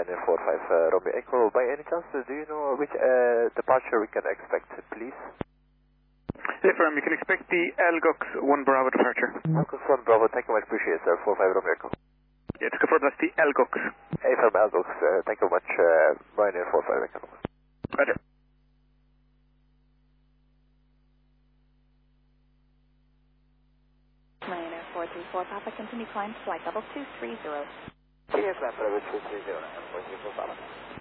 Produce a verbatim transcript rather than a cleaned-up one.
Ryanair four five uh, Romeo Echo. By any chance, uh, do you know which uh, departure we can expect, please? Yes, firm. You can expect the L G U X one Bravo departure. L G U X one Bravo, thank you much, appreciate it, sir. four five Romeo Echo. Yeah, to confirm that's the L G U X. A firm L G U X, uh, thank you much, uh, Ryanair four five Echo. Roger. Ryanair four three four Papa, continue climb to flight level two three zero. Yes, ma'am, level two three zero, four three four Papa.